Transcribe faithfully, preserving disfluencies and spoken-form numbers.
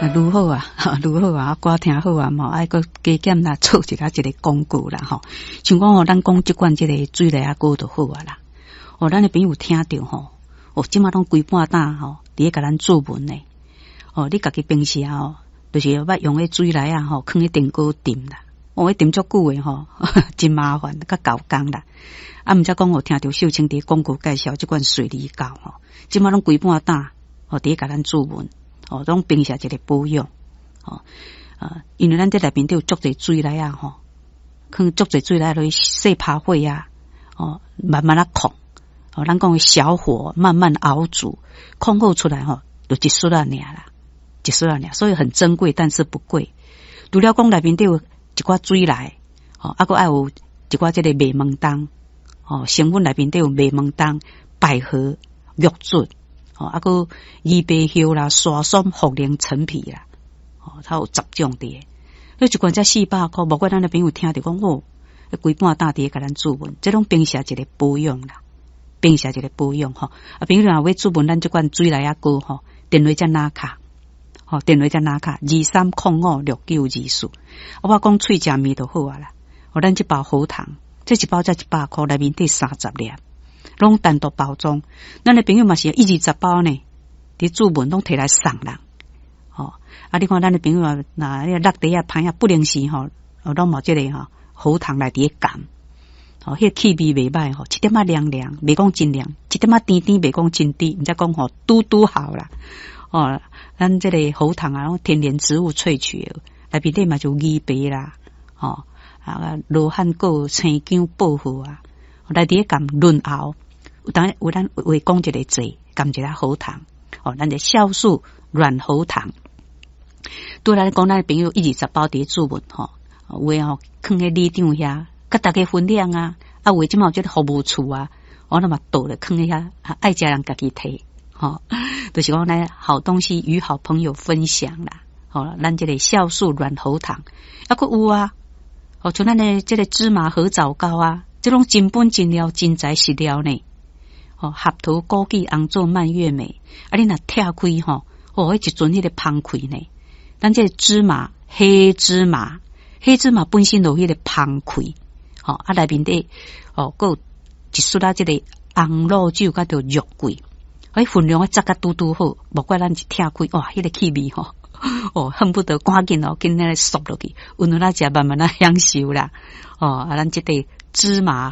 如好啊，如好啊，歌听好啊，嘛爱个加减啦，做一下一个广告啦吼。像讲哦，咱讲即款即个水梨啊糕就好啊啦。哦，咱的朋友听着吼，哦，即马拢规半担吼，伫咧甲咱做文呢。哦，你家己平时啊，就是捌用迄水梨啊吼，放喺电锅炖啦。哦，迄炖足久诶吼，真麻烦，甲搞工啦。啊，毋则讲哦，听着秀清伫广告介绍即款水梨糕吼，即马拢规半担，哦，伫咧甲咱做文。哦，拢平时一个保养，哦，啊，因为咱这内面都有足侪水梨啊，吼，放足侪水梨落去细拍火啊，哦，慢慢啊控，哦，咱讲小火慢慢熬煮，控好出来吼，就一束啊尔啦，一束啊尔，所以很珍贵，但是不贵。除了讲内面都有一寡水梨，哦，啊，个爱有一寡这个麦门冬，哦，成分内面都有麦门冬、百合、玉竹。哦，啊个伊白叶啦、沙松、茯苓、陈皮啦，哦，它有十种的。那一罐才四百块，无怪咱的朋友听着讲哦，规半大碟甲咱做文，这种平时一个保养啦，平时一个保养吼。啊，朋友若要做文，咱这罐水梨啊糕吼，电话才拿卡，吼，电话才拿卡，二三零五六九二四。啊，我讲脆食面就好啊啦。哦，咱这包好糖，这一包才一百块，内面得三十粒。拢单独包装，咱的朋友嘛是一二十包呢，伫做文拢摕来送人，哦，啊，你看咱的朋友啊，那落地啊、盘啊不灵时吼，哦，拢冇这个吼好糖来伫干，哦，迄个气味袂歹吼，一点仔凉凉，袂讲真凉，一点仔甜甜，袂讲真甜，毋则讲吼嘟嘟好啦，哦，咱这个好糖啊，天然植物萃取，内面底嘛就枇杷啦，哦，啊，罗汉果、青姜、薄荷啊，来伫干润熬。有当有咱话讲一个字，含一个好糖，哦，咱的酵素软喉糖。对咱讲，咱朋友一二十包伫做文吼，有诶吼，放喺里长遐，甲大家分享啊，啊，有诶即嘛有即个服务处啊，我那么倒咧放喺遐，爱家人家己摕，吼，就是讲咱好东西与好朋友分享啦，吼，咱这个酵素软喉糖，啊，佫有啊，哦，像咱的这个芝麻合枣糕啊，这种真本真料真材实料呢。哦，合桃、枸杞、红枣、蔓越莓，啊，你若拆开吼，哦，迄一阵迄个芳开呢。咱这个芝麻、黑芝麻、黑芝麻本身就迄个芳开，吼，啊，内面底哦，佮有一束啊，这个红露酒甲着肉桂，迄分量啊，扎甲嘟嘟好，无怪咱一拆开，哇，迄个气味吼，哦，恨不得赶紧哦，跟那个缩落去，闻到那食慢慢啊享受啦，哦，啊，咱这个芝麻。